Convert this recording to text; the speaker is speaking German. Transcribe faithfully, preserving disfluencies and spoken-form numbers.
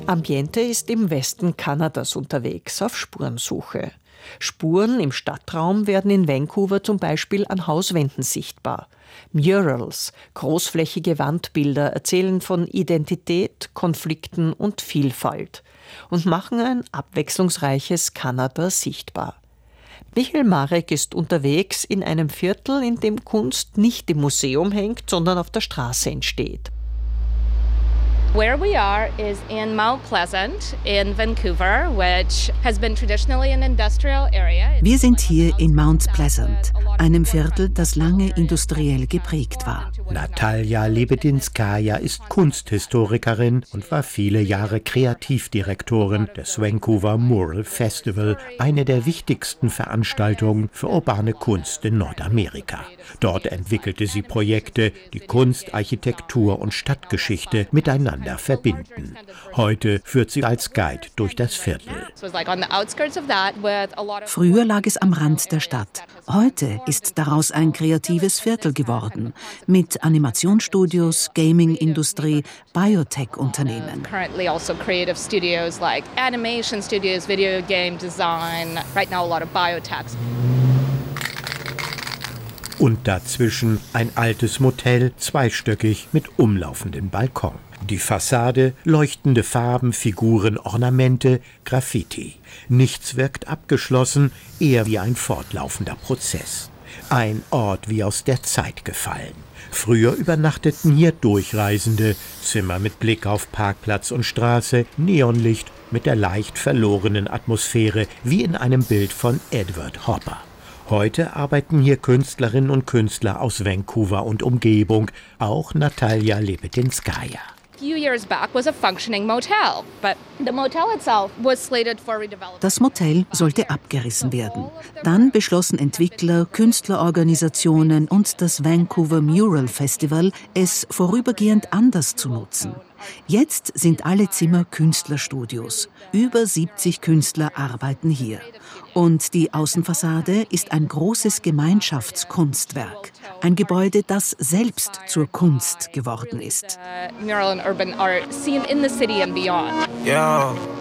Ambiente ist im Westen Kanadas unterwegs auf Spurensuche. Spuren im Stadtraum werden in Vancouver zum Beispiel an Hauswänden sichtbar. Murals, großflächige Wandbilder, erzählen von Identität, Konflikten und Vielfalt und machen ein abwechslungsreiches Kanada sichtbar. Michael Marek ist unterwegs in einem Viertel, in dem Kunst nicht im Museum hängt, sondern auf der Straße entsteht. Where we are is in Mount Pleasant in Vancouver, which has been traditionally an industrial area. Wir sind hier in Mount Pleasant, einem Viertel, das lange industriell geprägt war. Natalja Lebedinskaja ist Kunsthistorikerin und war viele Jahre Kreativdirektorin des Vancouver Mural Festival, eine der wichtigsten Veranstaltungen für urbane Kunst in Nordamerika. Dort entwickelte sie Projekte, die Kunst, Architektur und Stadtgeschichte miteinander verbinden. Heute führt sie als Guide durch das Viertel. Früher lag es am Rand der Stadt. Heute ist daraus ein kreatives Viertel geworden, mit Animationsstudios, Gaming-Industrie, Biotech-Unternehmen. Currently also creative studios like animation studios, video game design, right now a lot of biotechs. Und dazwischen ein altes Motel, zweistöckig mit umlaufendem Balkon. Die Fassade, leuchtende Farben, Figuren, Ornamente, Graffiti. Nichts wirkt abgeschlossen, eher wie ein fortlaufender Prozess. Ein Ort wie aus der Zeit gefallen. Früher übernachteten hier Durchreisende, Zimmer mit Blick auf Parkplatz und Straße, Neonlicht mit der leicht verlorenen Atmosphäre, wie in einem Bild von Edward Hopper. Heute arbeiten hier Künstlerinnen und Künstler aus Vancouver und Umgebung, auch Natalja Lebedinskaja. Das Motel sollte abgerissen werden. Dann beschlossen Entwickler, Künstlerorganisationen und das Vancouver Mural Festival, es vorübergehend anders zu nutzen. Jetzt sind alle Zimmer Künstlerstudios. Über siebzig Künstler arbeiten hier. Und die Außenfassade ist ein großes Gemeinschaftskunstwerk. Ein Gebäude, das selbst zur Kunst geworden ist. Mural and urban art seen in the city and beyond. Yeah.